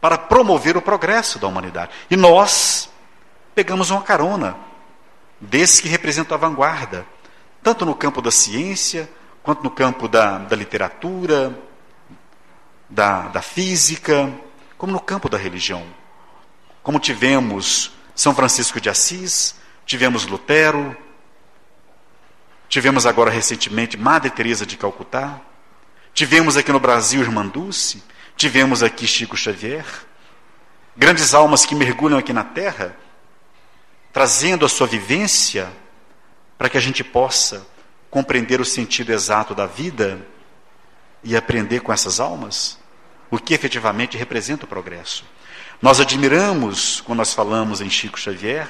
para promover o progresso da humanidade. E nós pegamos uma carona desses que representam a vanguarda, tanto no campo da ciência, quanto no campo da literatura, da física, como no campo da religião. Como tivemos São Francisco de Assis, tivemos Lutero, tivemos agora recentemente Madre Teresa de Calcutá, tivemos aqui no Brasil Irmã Dulce, tivemos aqui Chico Xavier, grandes almas que mergulham aqui na Terra, trazendo a sua vivência para que a gente possa compreender o sentido exato da vida e aprender com essas almas o que efetivamente representa o progresso. Nós admiramos, quando nós falamos em Chico Xavier,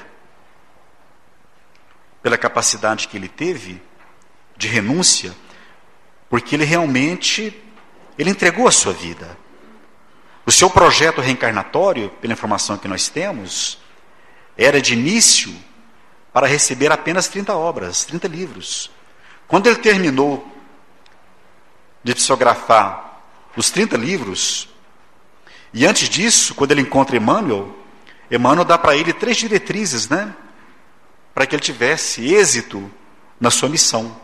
pela capacidade que ele teve de renúncia, porque ele realmente entregou a sua vida. O seu projeto reencarnatório, pela informação que nós temos, era de início para receber apenas 30 obras, 30 livros. Quando ele terminou de psicografar os 30 livros, e antes disso, quando ele encontra Emmanuel dá para ele 3 diretrizes, para que ele tivesse êxito na sua missão.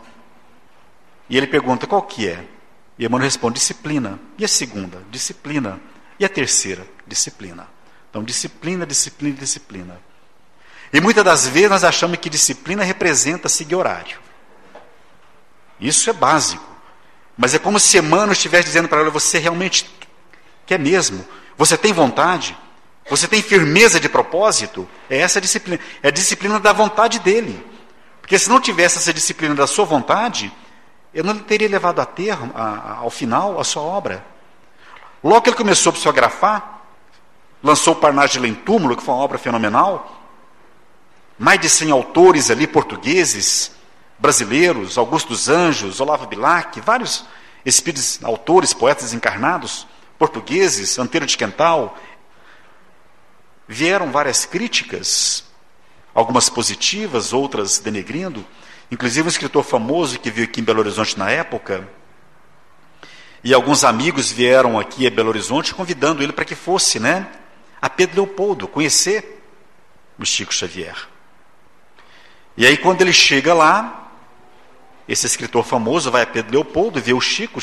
E ele pergunta, qual que é? E Emmanuel responde, disciplina. E a segunda? Disciplina. E a terceira? Disciplina. Então, disciplina, disciplina, disciplina. E muitas das vezes nós achamos que disciplina representa seguir horário. Isso é básico. Mas é como se Emmanuel estivesse dizendo para ela, você realmente quer mesmo? Você tem vontade? Você tem firmeza de propósito? É essa a disciplina. É a disciplina da vontade dele. Porque se não tivesse essa disciplina da sua vontade, eu não teria levado a termo, ao final, a sua obra. Logo que ele começou a psicografar, lançou o Parnaso em Túmulo, que foi uma obra fenomenal. Mais de 100 autores ali, portugueses, brasileiros, Augusto dos Anjos, Olavo Bilac, vários espíritos, autores, poetas encarnados, portugueses, Anteiro de Quental. Vieram várias críticas, algumas positivas, outras denegrindo. Inclusive um escritor famoso que veio aqui em Belo Horizonte na época, e alguns amigos vieram aqui a Belo Horizonte convidando ele para que fosse, a Pedro Leopoldo, conhecer o Chico Xavier. E aí quando ele chega lá, esse escritor famoso vai a Pedro Leopoldo e vê o Chico,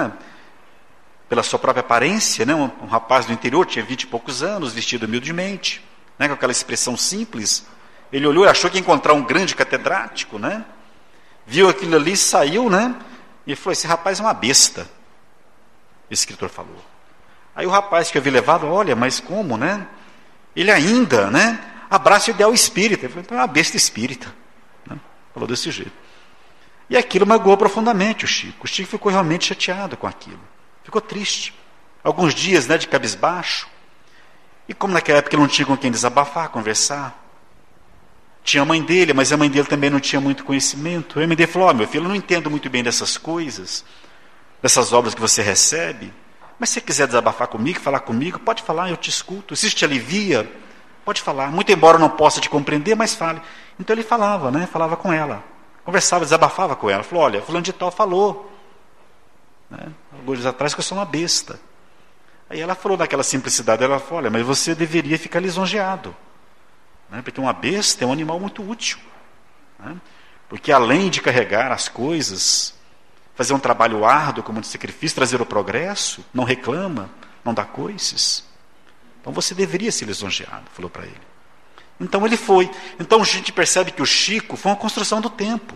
pela sua própria aparência, um rapaz do interior, tinha 20 e poucos anos, vestido humildemente, com aquela expressão simples. Ele olhou e achou que ia encontrar um grande catedrático, viu aquilo ali, saiu, e falou, esse rapaz é uma besta. O escritor falou. Aí o rapaz que havia levado, olha, mas como, Ele ainda, abraça o ideal espírita. Ele falou, então é uma besta espírita. Falou desse jeito. E aquilo magoou profundamente o Chico. O Chico ficou realmente chateado com aquilo. Ficou triste. Alguns dias, de cabisbaixo. E como naquela época ele não tinha com quem desabafar, conversar. Tinha a mãe dele, mas a mãe dele também não tinha muito conhecimento. A mãe dele falou, meu filho, eu não entendo muito bem dessas coisas, dessas obras que você recebe, mas se você quiser desabafar comigo, falar comigo, pode falar, eu te escuto. Se isso te alivia, pode falar. Muito embora eu não possa te compreender, mas fale. Então ele falava, falava com ela. Conversava, desabafava com ela. Falou, olha, fulano de tal falou, alguns dias atrás que eu sou uma besta. Aí ela falou naquela simplicidade, ela falou, olha, mas você deveria ficar lisonjeado. Porque uma besta é um animal muito útil. Porque além de carregar as coisas, fazer um trabalho árduo como de sacrifício, trazer o progresso, não reclama, não dá coices. Então você deveria ser lisonjeado, falou para ele. Então ele foi. Então a gente percebe que o Chico foi uma construção do tempo.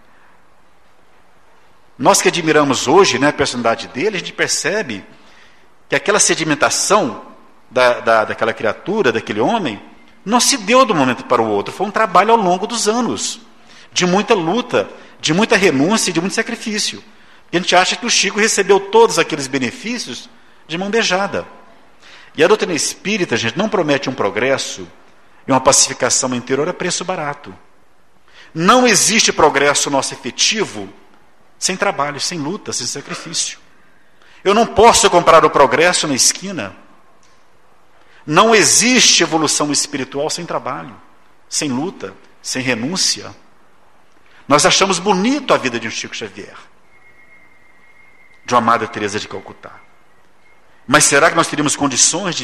Nós que admiramos hoje a personalidade dele, a gente percebe que aquela sedimentação daquela criatura, daquele homem, não se deu de um momento para o outro. Foi um trabalho ao longo dos anos, de muita luta, de muita renúncia e de muito sacrifício. E a gente acha que o Chico recebeu todos aqueles benefícios de mão beijada. E a doutrina espírita, gente, não promete um progresso e uma pacificação interior a preço barato. Não existe progresso nosso efetivo sem trabalho, sem luta, sem sacrifício. Eu não posso comprar o progresso na esquina. Não existe evolução espiritual sem trabalho, sem luta, sem renúncia. Nós achamos bonito a vida de um Chico Xavier, de uma Madre Teresa de Calcutá. Mas será que nós teríamos condições de